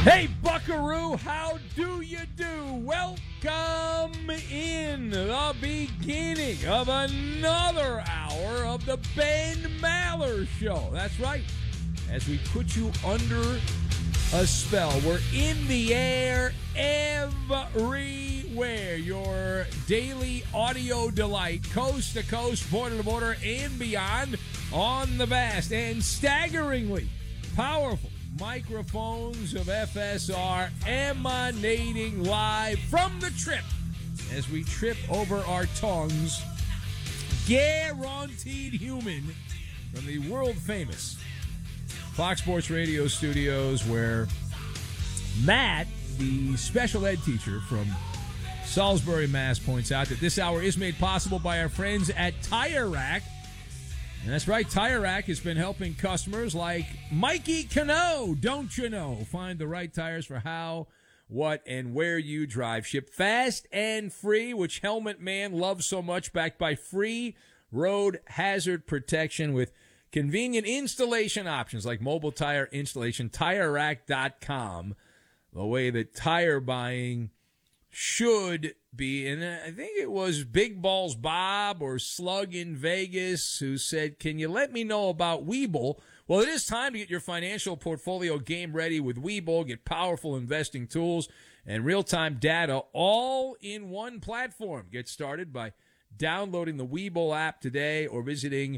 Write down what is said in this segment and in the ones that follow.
Hey, Buckaroo, how do you do? Welcome in the beginning of another hour of the Ben Maller Show. That's right. As we put you under a spell, we're in the air everywhere. Your daily audio delight, coast to coast, border to border, and beyond on the vast and staggeringly powerful microphones of FSR emanating live from the trip as we trip over our tongues. Guaranteed human from the world famous Fox Sports Radio studios, where Matt, the special ed teacher from Salisbury, Mass, points out that this hour is made possible by our friends at Tire Rack. And that's right, Tire Rack has been helping customers like Mikey Cano, don't you know, find the right tires for how, what, and where you drive. Ship fast and free, which Helmet Man loves so much, backed by free road hazard protection with convenient installation options like mobile tire installation. TireRack.com, the way that tire buying should be. And I think it was Big Balls Bob or Slug in Vegas who said, can you let me know about Webull? Well, it is time to get your financial portfolio game ready with Webull. Get powerful investing tools and real-time data all in one platform. Get started by downloading the Webull app today or visiting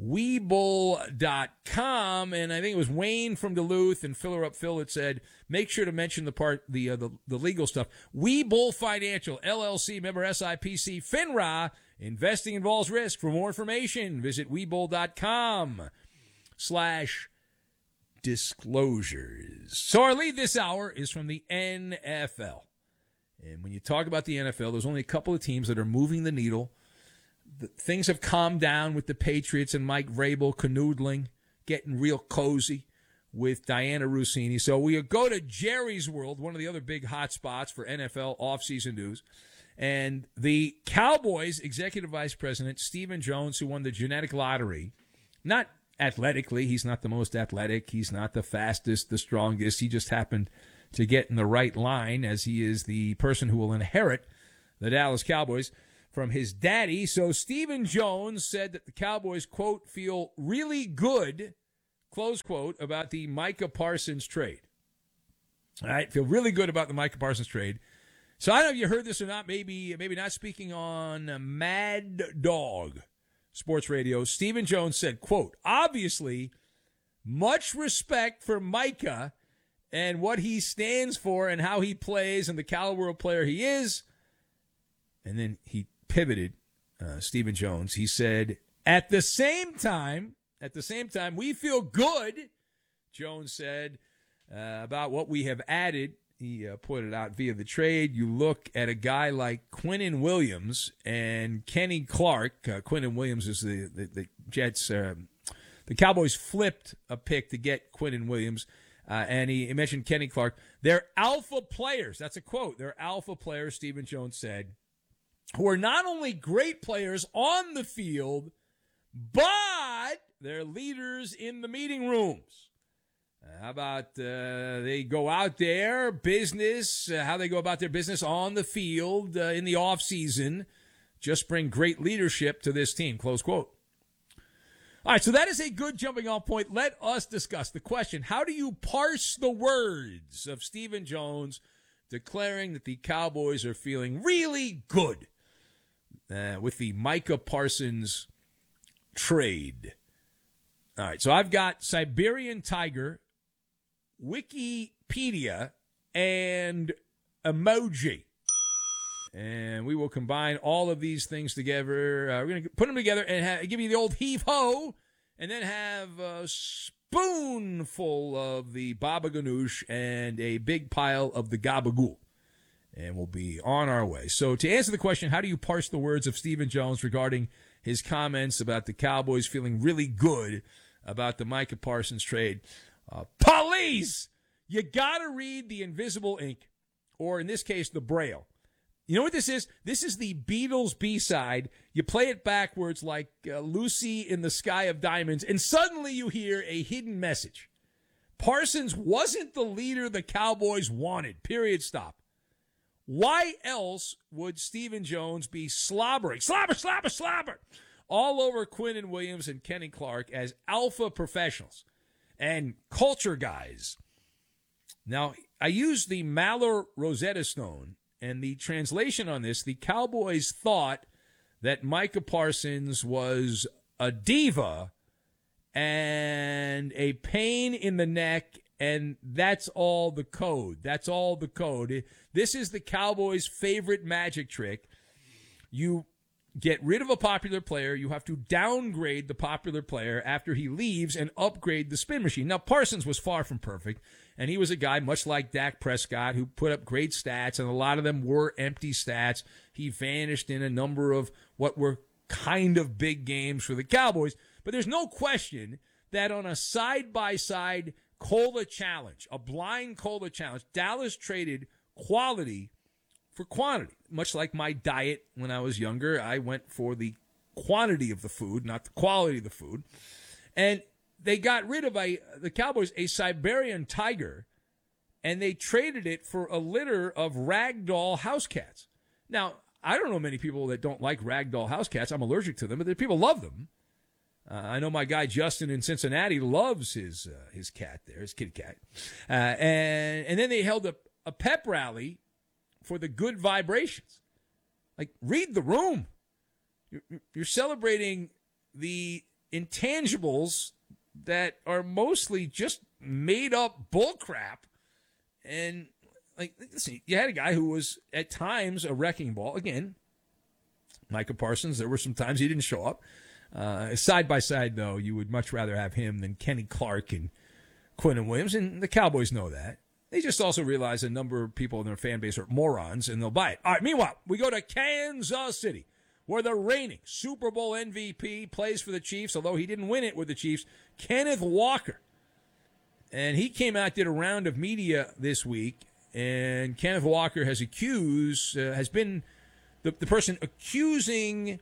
Webull.com. And I think it was Wayne from Duluth and Filler Up Phil that said, make sure to mention the legal stuff. Webull Financial, LLC, member SIPC, FINRA. Investing involves risk. For more information, visit Webull.com/disclosures. So our lead this hour is from the NFL. And when you talk about the NFL, there's only a couple of teams that are moving the needle. Things have calmed down with the Patriots and Mike Vrabel canoodling, getting real cozy with Diana Rossini. So we go to Jerry's World, one of the other big hot spots for NFL offseason news. And the Cowboys executive vice president, Stephen Jones, who won the genetic lottery, not athletically, he's not the most athletic, he's not the fastest, the strongest, he just happened to get in the right line as he is the person who will inherit the Dallas Cowboys from his daddy. So Stephen Jones said that the Cowboys, quote, feel really good, close quote, about the Micah Parsons trade. All right, feel really good about the Micah Parsons trade. So I don't know if you heard this or not, maybe not, speaking on Mad Dog Sports Radio. Stephen Jones said, quote, obviously, much respect for Micah and what he stands for and how he plays and the caliber of player he is. And then he pivoted, Stephen Jones. He said, at the same time, we feel good, Jones said, about what we have added. He pointed out via the trade. You look at a guy like Quinnen Williams and Kenny Clark. Quinnen Williams is the Jets. The Cowboys flipped a pick to get Quinnen Williams, and he mentioned Kenny Clark. They're alpha players. That's a quote. They're alpha players, Stephen Jones said, who are not only great players on the field, but they're leaders in the meeting rooms. How about they go out there, business, how they go about their business on the field in the offseason, just bring great leadership to this team, close quote. All right, so that is a good jumping off point. Let us discuss the question, how do you parse the words of Stephen Jones declaring that the Cowboys are feeling really good with the Micah Parsons trade? All right, so I've got Siberian Tiger, Wikipedia, and emoji. And we will combine all of these things together. We're going to put them together and give you the old heave-ho, and then have a spoonful of the baba ganoush and a big pile of the gabagool. And we'll be on our way. So to answer the question, how do you parse the words of Stephen Jones regarding his comments about the Cowboys feeling really good about the Micah Parsons trade? Police! You got to read the invisible ink, or in this case, the Braille. You know what this is? This is the Beatles B-side. You play it backwards like Lucy in the Sky of Diamonds, and suddenly you hear a hidden message. Parsons wasn't the leader the Cowboys wanted. Period. Stop. Why else would Stephen Jones be slobbering, slobber, all over Quinnen Williams and Kenny Clark as alpha professionals and culture guys? Now, I use the Maller Rosetta Stone, and the translation on this, the Cowboys thought that Micah Parsons was a diva and a pain in the neck, and that's all the code. That's all the code. This is the Cowboys' favorite magic trick. You get rid of a popular player, you have to downgrade the popular player after he leaves and upgrade the spin machine. Now, Parsons was far from perfect, and he was a guy much like Dak Prescott who put up great stats, and a lot of them were empty stats. He vanished in a number of what were kind of big games for the Cowboys. But there's no question that on a side-by-side Cola challenge, a blind Cola challenge, Dallas traded quality for quantity. Much like my diet when I was younger, I went for the quantity of the food, not the quality of the food. And they got rid of the Cowboys a Siberian tiger, and they traded it for a litter of ragdoll house cats. Now, I don't know many people that don't like ragdoll house cats. I'm allergic to them, but people love them. I know my guy Justin in Cincinnati loves his cat there, his kitty cat. And then they held a pep rally for the good vibrations. Like, read the room. You're celebrating the intangibles that are mostly just made up bullcrap. And, like, listen, you had a guy who was at times a wrecking ball. Again, Micah Parsons, there were some times he didn't show up. Side by side, though, you would much rather have him than Kenny Clark and Quinnen Williams, and the Cowboys know that. They just also realize a number of people in their fan base are morons, and they'll buy it. All right, meanwhile, we go to Kansas City, where the reigning Super Bowl MVP plays for the Chiefs, although he didn't win it with the Chiefs, Kenneth Walker. And he came out, did a round of media this week, and Kenneth Walker has been the person accusing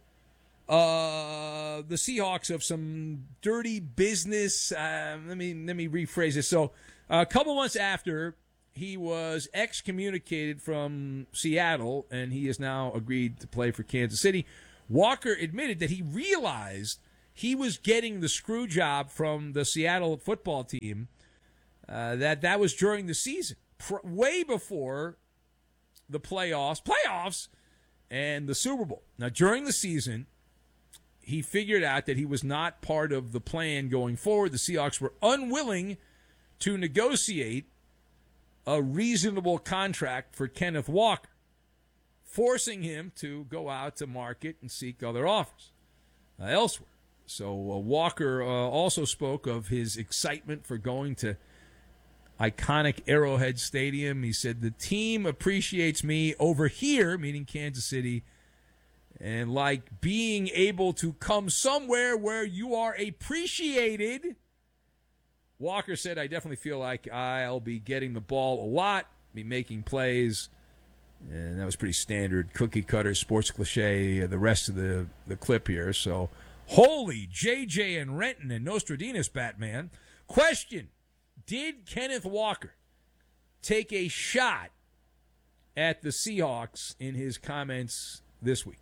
the Seahawks of some dirty business. Let me rephrase this. So a couple months after he was excommunicated from Seattle, and he has now agreed to play for Kansas City, Walker admitted that he realized he was getting the screw job from the Seattle football team, that was during the season, way before the playoffs and the Super Bowl. Now, during the season, he figured out that he was not part of the plan going forward. The Seahawks were unwilling to negotiate a reasonable contract for Kenneth Walker, forcing him to go out to market and seek other offers elsewhere. So Walker also spoke of his excitement for going to iconic Arrowhead Stadium. He said, "The team appreciates me over here," meaning Kansas City, "and like being able to come somewhere where you are appreciated." Walker said, "I definitely feel like I'll be getting the ball a lot, be making plays." And that was pretty standard cookie cutter sports cliche, the rest of the clip here. So, holy JJ and Renton and Nostradamus, Batman. Question: did Kenneth Walker take a shot at the Seahawks in his comments this week?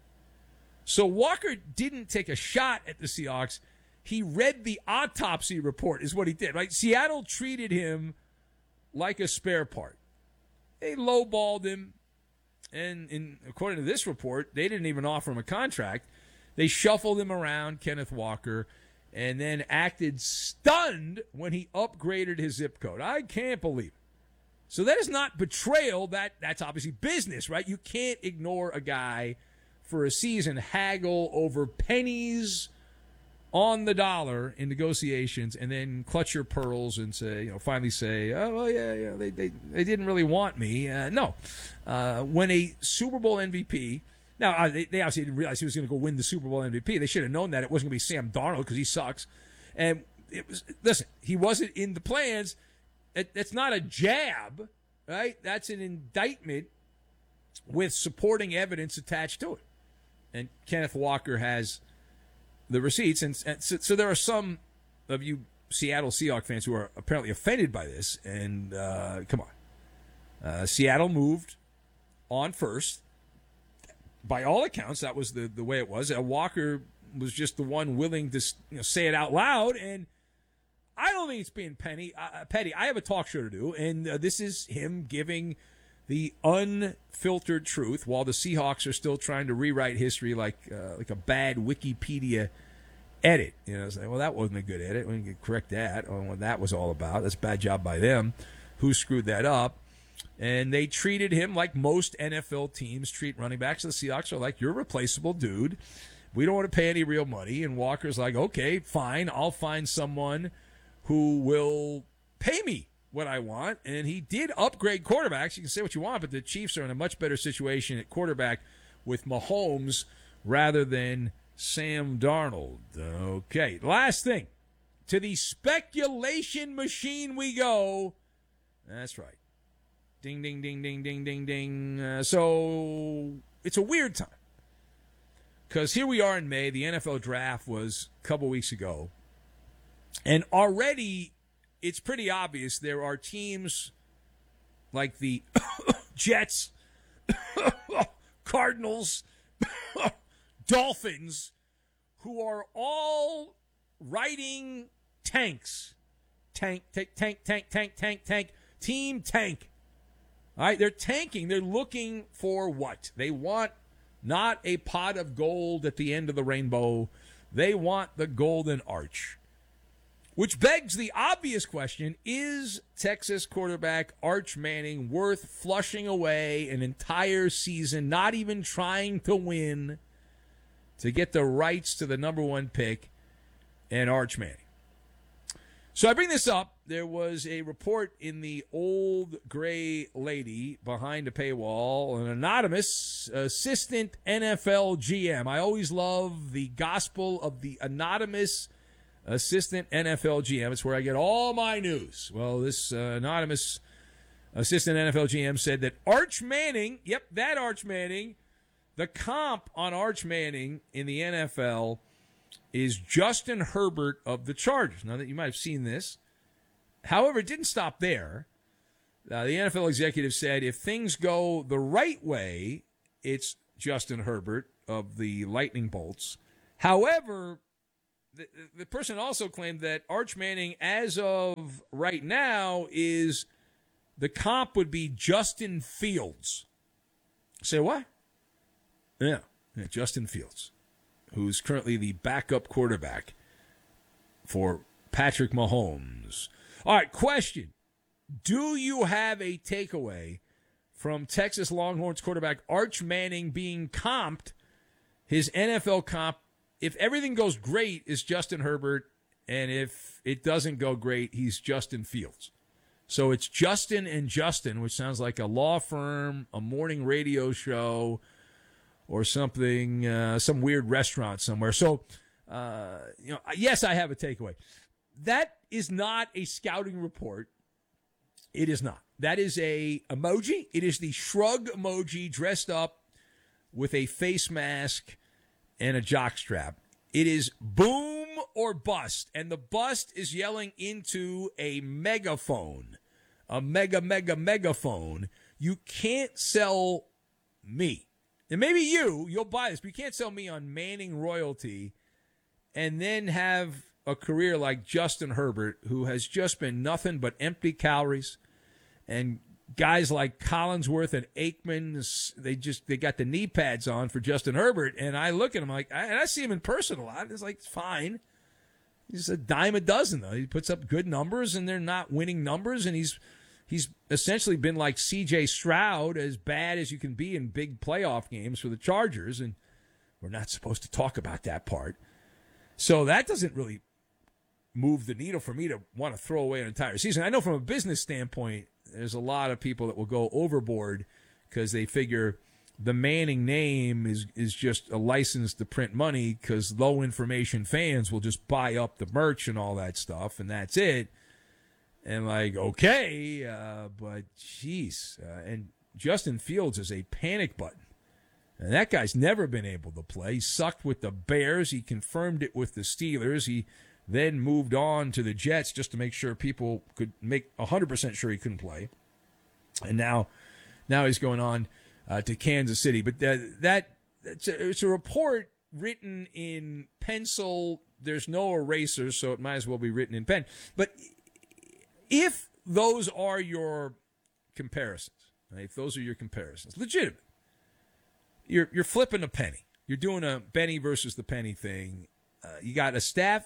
So Walker didn't take a shot at the Seahawks. He read the autopsy report is what he did, right? Seattle treated him like a spare part. They lowballed him, and according to this report, they didn't even offer him a contract. They shuffled him around, Kenneth Walker, and then acted stunned when he upgraded his zip code. I can't believe it. So that is not betrayal. That's obviously business, right? You can't ignore a guy for a season, haggle over pennies on the dollar in negotiations, and then clutch your pearls and say, finally say, "Oh, well, yeah, they didn't really want me." No. When a Super Bowl MVP, now they obviously didn't realize he was going to go win the Super Bowl MVP. They should have known that it wasn't going to be Sam Darnold because he sucks. And listen, he wasn't in the plans. That's not a jab, right? That's an indictment with supporting evidence attached to it. And Kenneth Walker has the receipts. And so there are some of you Seattle Seahawks fans who are apparently offended by this. And come on. Seattle moved on first. By all accounts, that was the way it was. Walker was just the one willing to say it out loud. And I don't think it's being petty. I have a talk show to do. And this is him giving the unfiltered truth while the Seahawks are still trying to rewrite history like a bad Wikipedia edit. It's like, well, that wasn't a good edit. We can correct that on what that was all about. That's a bad job by them. Who screwed that up? And they treated him like most NFL teams treat running backs. The Seahawks are like, you're a replaceable dude. We don't want to pay any real money. And Walker's like, okay, fine. I'll find someone who will pay me what I want. And he did upgrade quarterbacks. You can say what you want, but the Chiefs are in a much better situation at quarterback with Mahomes rather than Sam Darnold. Okay, last thing. To the speculation machine we go. That's right. Ding, ding, ding, ding, ding, ding, ding. So it's a weird time. Because here we are in May. The NFL draft was a couple weeks ago. And already it's pretty obvious there are teams like the Jets, Cardinals, Dolphins, who are all writing tanks. Tank, tank, tank, tank, tank, tank, tank. Team tank. All right, they're tanking. They're looking for what? They want not a pot of gold at the end of the rainbow. They want the golden arch. Which begs the obvious question, is Texas quarterback Arch Manning worth flushing away an entire season, not even trying to win, to get the rights to the number one pick and Arch Manning? So I bring this up. There was a report in the Old Gray Lady behind a paywall, an anonymous assistant NFL GM. I always love the gospel of the anonymous assistant NFL GM. It's where I get all my news. Well, this anonymous assistant NFL GM said that Arch Manning, yep, that Arch Manning, the comp on Arch Manning in the NFL is Justin Herbert of the Chargers. Now, that you might have seen this. However, it didn't stop there. The NFL executive said if things go the right way, it's Justin Herbert of the Lightning Bolts. However, the person also claimed that Arch Manning, as of right now, is the comp would be Justin Fields. Say what? Yeah, Justin Fields, who's currently the backup quarterback for Patrick Mahomes. All right, question. Do you have a takeaway from Texas Longhorns quarterback Arch Manning being comped, his NFL comp, if everything goes great, is Justin Herbert, and if it doesn't go great, he's Justin Fields? So it's Justin and Justin, which sounds like a law firm, a morning radio show, or something, some weird restaurant somewhere. So, yes, I have a takeaway. That is not a scouting report. It is not. That is a emoji. It is the shrug emoji dressed up with a face mask and a jockstrap. It is boom or bust, and the bust is yelling into a megaphone, a megaphone. You can't sell me. And maybe you'll buy this, but you can't sell me on Manning royalty and then have a career like Justin Herbert, who has just been nothing but empty calories. And guys like Collinsworth and Aikman, they got the knee pads on for Justin Herbert. And I look at him like, and I see him in person a lot. It's like, it's fine. He's a dime a dozen, though. He puts up good numbers, and they're not winning numbers. And he's essentially been like C.J. Stroud, as bad as you can be in big playoff games for the Chargers. And we're not supposed to talk about that part. So that doesn't really move the needle for me to want to throw away an entire season. I know from a business standpoint, there's a lot of people that will go overboard because they figure the Manning name is just a license to print money because low information fans will just buy up the merch and all that stuff, and that's it. And like, okay, but geez. And Justin Fields is a panic button. And that guy's never been able to play. He sucked with the Bears. He confirmed it with the Steelers. He then moved on to the Jets just to make sure people could make 100% sure he couldn't play. And now he's going on to Kansas City. But it's a report written in pencil. There's no eraser, so it might as well be written in pen. But if those are your comparisons, right? If those are your comparisons, legitimate, you're flipping a penny. You're doing a Benny versus the penny thing. You got a stat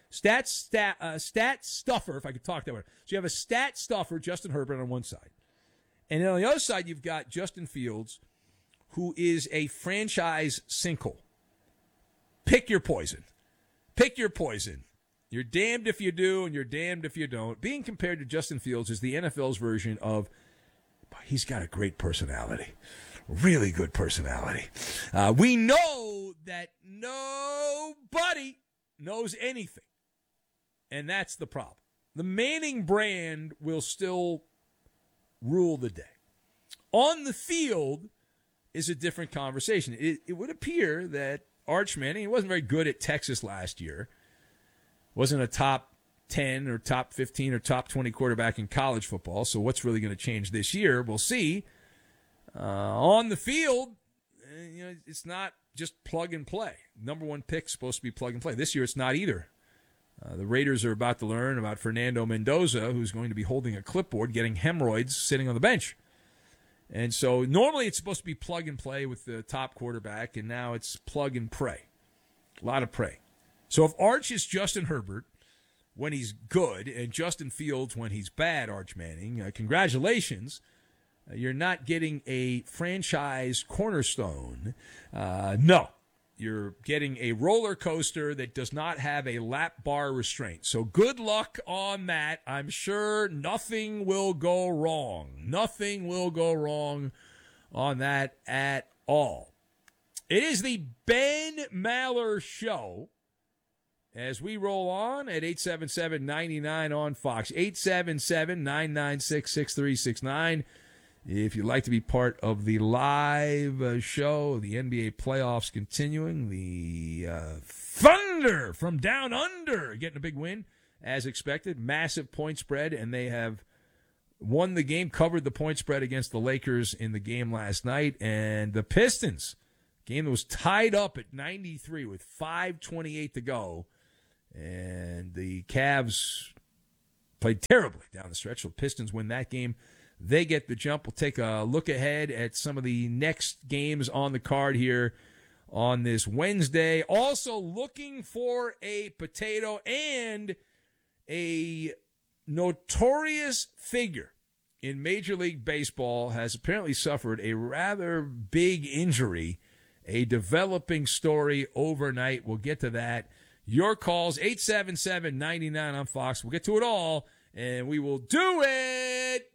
stuffer, if I could talk that way. So you have a stat stuffer, Justin Herbert, on one side. And then on the other side, you've got Justin Fields, who is a franchise sinkhole. Pick your poison. Pick your poison. You're damned if you do, and you're damned if you don't. Being compared to Justin Fields is the NFL's version of, he's got a great personality. Really good personality. We know that nobody knows anything. And that's the problem. The Manning brand will still rule the day. On the field is a different conversation. It would appear that Arch Manning, he wasn't very good at Texas last year, wasn't a top 10 or top 15 or top 20 quarterback in college football. So what's really going to change this year? We'll see. On the field, it's not just plug and play. Number one pick supposed to be plug and play. This year it's not either. The Raiders are about to learn about Fernando Mendoza, who's going to be holding a clipboard, getting hemorrhoids, sitting on the bench. And so normally it's supposed to be plug and play with the top quarterback, and now it's plug and pray. A lot of pray. So if Arch is Justin Herbert when he's good and Justin Fields when he's bad, Arch Manning, congratulations. You're not getting a franchise cornerstone. No. You're getting a roller coaster that does not have a lap bar restraint. So good luck on that. I'm sure nothing will go wrong. Nothing will go wrong on that at all. It is the Ben Maller Show as we roll on at 877-99 on Fox. 877-996-6369. If you'd like to be part of the live show, the NBA playoffs continuing, the Thunder from down under getting a big win as expected. Massive point spread, and they have won the game, covered the point spread against the Lakers in the game last night. And the Pistons, game that was tied up at 93 with 5:28 to go. And the Cavs played terribly down the stretch. So the Pistons win that game. They get the jump. We'll take a look ahead at some of the next games on the card here on this Wednesday. Also looking for a potato and a notorious figure in Major League Baseball has apparently suffered a rather big injury, a developing story overnight. We'll get to that. Your calls, 877-99 on Fox. We'll get to it all, and we will do it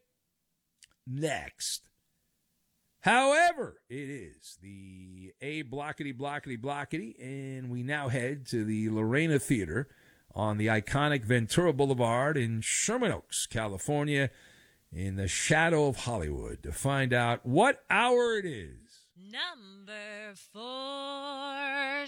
next. However, it is the A blockety, and we now head to the Lorena Theater on the iconic Ventura Boulevard in Sherman Oaks, California, in the shadow of Hollywood, to find out what hour it is. Number 4.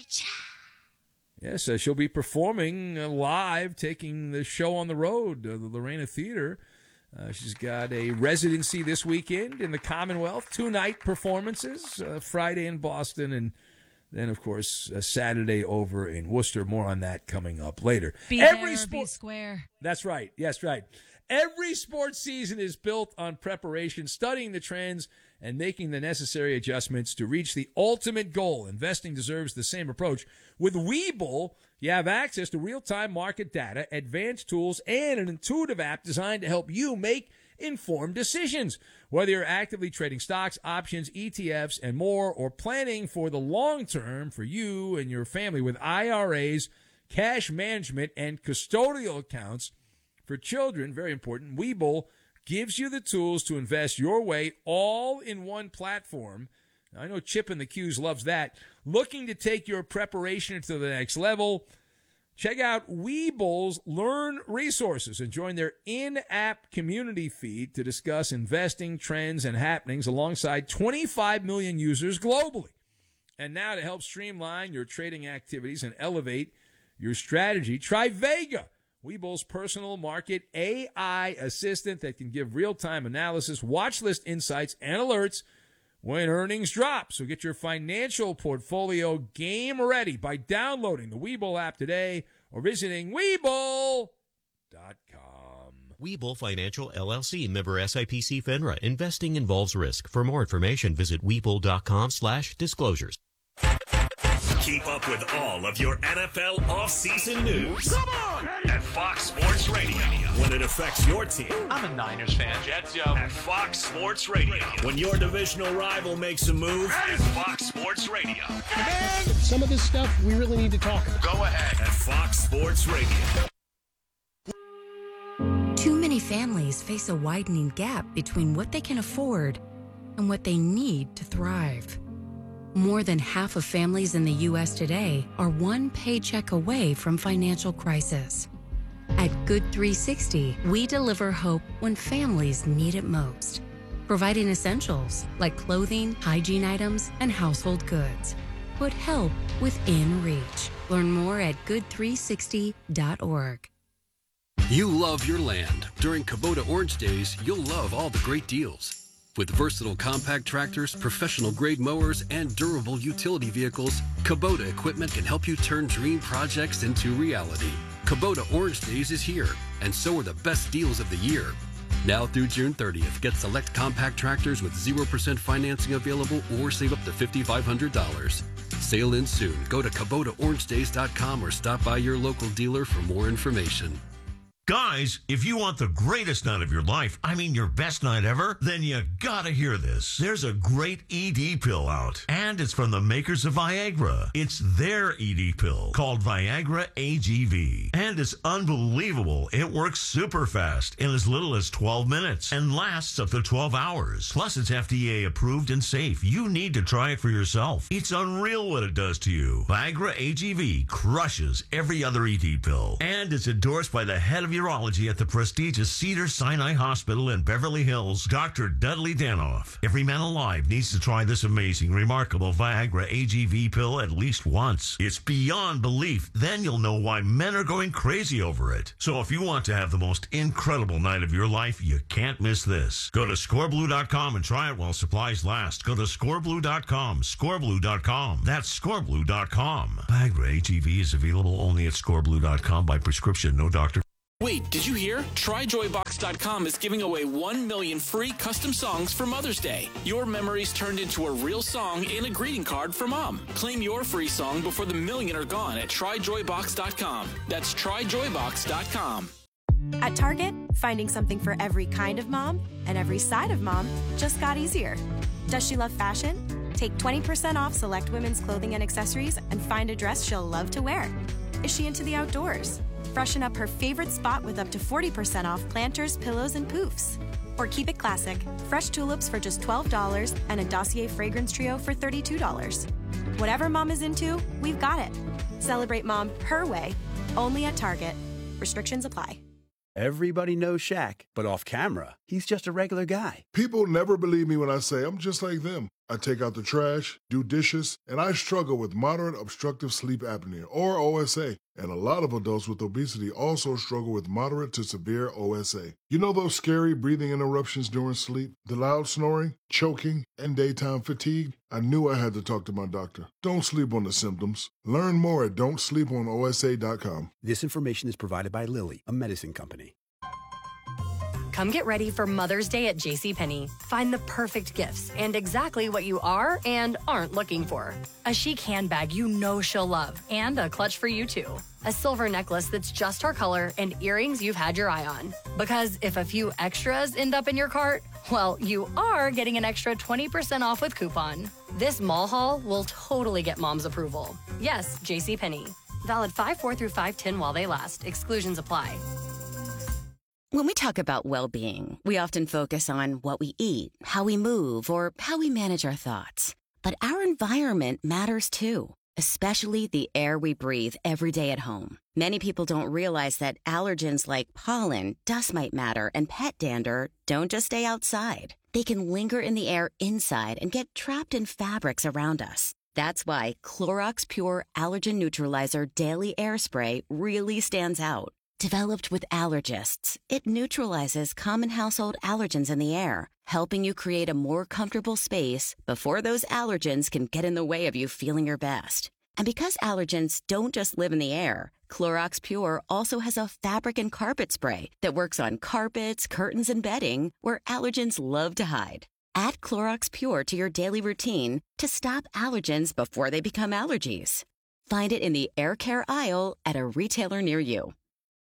Yes, she'll be performing live, taking the show on the road, the Lorena Theater. She's got a residency this weekend in the Commonwealth, 2-night performances, Friday in Boston, and then, of course, a Saturday over in Worcester. More on that coming up later. Be square. That's right. Yes, right. Every sports season is built on preparation, studying the trends, and making the necessary adjustments to reach the ultimate goal. Investing deserves the same approach. With Webull, you have access to real-time market data, advanced tools, and an intuitive app designed to help you make informed decisions. Whether you're actively trading stocks, options, ETFs, and more, or planning for the long term for you and your family with IRAs, cash management, and custodial accounts for children, very important, Webull gives you the tools to invest your way all in one platform. I know Chip in the Q's loves that. Looking to take your preparation to the next level? Check out Webull's Learn resources and join their in-app community feed to discuss investing trends and happenings alongside 25 million users globally. And now to help streamline your trading activities and elevate your strategy, try Vega, Webull's personal market AI assistant that can give real-time analysis, watch list insights, and alerts when earnings drop. So get your financial portfolio game ready by downloading the Webull app today or visiting Webull.com. Webull Financial LLC, member SIPC FINRA. Investing involves risk. For more information, visit Webull.com/disclosures. Keep up with all of your NFL offseason news. Come on! At Fox Sports Radio. When it affects your team. I'm a Niners fan. Jets, yo. At Fox Sports Radio. When your divisional rival makes a move. At Fox Sports Radio. Man, some of this stuff we really need to talk about. Go ahead. At Fox Sports Radio. Too many families face a widening gap between what they can afford and what they need to thrive. More than half of families in the U.S. today are one paycheck away from financial crisis. At Good 360, we deliver hope when families need it most, providing essentials like clothing, hygiene items, and household goods. Put help within reach. Learn more at good360.org. You love your land. During Kubota Orange Days, you'll love all the great deals. With versatile compact tractors, professional-grade mowers, and durable utility vehicles, Kubota equipment can help you turn dream projects into reality. Kubota Orange Days is here, and so are the best deals of the year. Now through June 30th, get select compact tractors with 0% financing available or save up to $5,500. Sale ends soon. Go to KubotaOrangeDays.com or stop by your local dealer for more information. Guys, if you want the greatest night of your life, I mean your best night ever, then you gotta hear this. There's a great ED pill out, and it's from the makers of Viagra. It's their ED pill called Viagra AGV, and it's unbelievable. It works super fast in as little as 12 minutes and lasts up to 12 hours. Plus, it's FDA approved and safe. You need to try it for yourself. It's unreal what it does to you. Viagra AGV crushes every other ED pill, and it's endorsed by the head of urology at the prestigious Cedars-Sinai Hospital in Beverly Hills, Dr. Dudley Danoff. Every man alive needs to try this amazing, remarkable Viagra AGV pill at least once. It's beyond belief. Then you'll know why men are going crazy over it. So if you want to have the most incredible night of your life, you can't miss this. Go to scoreblue.com and try it while supplies last. Go to scoreblue.com, scoreblue.com. That's scoreblue.com. Viagra AGV is available only at scoreblue.com by prescription, no doctor. Wait, did you hear? TryJoyBox.com is giving away 1 million free custom songs for Mother's Day. Your memories turned into a real song in a greeting card for Mom. Claim your free song before the million are gone at TryJoyBox.com. That's TryJoyBox.com. At Target, finding something for every kind of mom and every side of mom just got easier. Does she love fashion? Take 20% off select women's clothing and accessories and find a dress she'll love to wear. Is she into the outdoors? Freshen up her favorite spot with up to 40% off planters, pillows, and poofs. Or keep it classic. Fresh tulips for just $12 and a Dossier fragrance trio for $32. Whatever mom is into, we've got it. Celebrate mom her way, only at Target. Restrictions apply. Everybody knows Shaq, but off camera, he's just a regular guy. People never believe me when I say I'm just like them. I take out the trash, do dishes, and I struggle with moderate obstructive sleep apnea, or OSA. And a lot of adults with obesity also struggle with moderate to severe OSA. You know those scary breathing interruptions during sleep, the loud snoring, choking, and daytime fatigue? I knew I had to talk to my doctor. Don't sleep on the symptoms. Learn more at don'tsleeponosa.com. This information is provided by Lilly, a medicine company. Come get ready for Mother's Day at JCPenney. Find the perfect gifts and exactly what you are and aren't looking for. A chic handbag you know she'll love, and a clutch for you too. A silver necklace that's just her color, and earrings you've had your eye on. Because if a few extras end up in your cart, well, you are getting an extra 20% off with coupon. This mall haul will totally get mom's approval. Yes, JCPenney. Valid 5/4 through 5/10 while they last. Exclusions apply. When we talk about well-being, we often focus on what we eat, how we move, or how we manage our thoughts. But our environment matters too, especially the air we breathe every day at home. Many people don't realize that allergens like pollen, dust mite matter, and pet dander don't just stay outside. They can linger in the air inside and get trapped in fabrics around us. That's why Clorox Pure Allergen Neutralizer Daily Air Spray really stands out. Developed with allergists, it neutralizes common household allergens in the air, helping you create a more comfortable space before those allergens can get in the way of you feeling your best. And because allergens don't just live in the air, Clorox Pure also has a fabric and carpet spray that works on carpets, curtains, and bedding where allergens love to hide. Add Clorox Pure to your daily routine to stop allergens before they become allergies. Find it in the air care aisle at a retailer near you.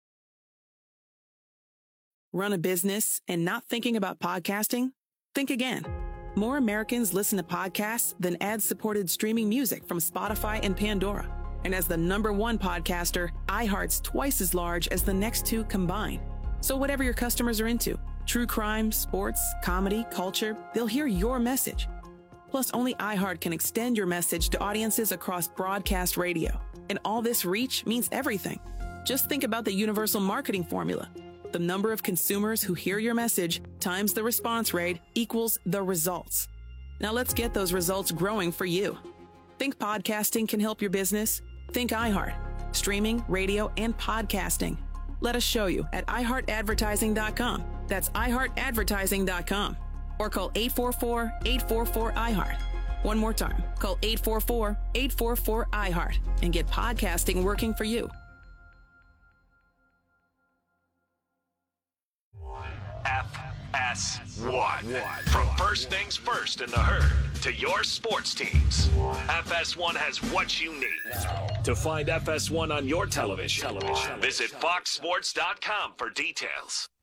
Run a business and not thinking about podcasting? Think again. More Americans listen to podcasts than ad-supported streaming music from Spotify and Pandora. And as the #1 podcaster, iHeart's twice as large as the next two combined. So whatever your customers are into, true crime, sports, comedy, culture, they'll hear your message. Plus, only iHeart can extend your message to audiences across broadcast radio. And all this reach means everything. Just think about the universal marketing formula. The number of consumers who hear your message times the response rate equals the results. Now let's get those results growing for you. Think podcasting can help your business? Think iHeart. Streaming, radio, and podcasting. Let us show you at iHeartAdvertising.com. That's iHeartAdvertising.com. Or call 844-844-iHeart. One more time. Call 844-844-iHeart and get podcasting working for you. FS1. From first things first in the herd to your sports teams, FS1 has what you need. To find FS1 on your television, visit foxsports.com for details.